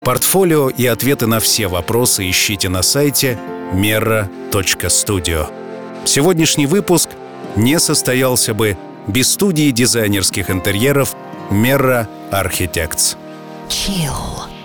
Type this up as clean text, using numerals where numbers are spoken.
Портфолио и ответы на все вопросы ищите на сайте merra.studio. Сегодняшний выпуск не состоялся бы без студии дизайнерских интерьеров Merra Architects. Chill.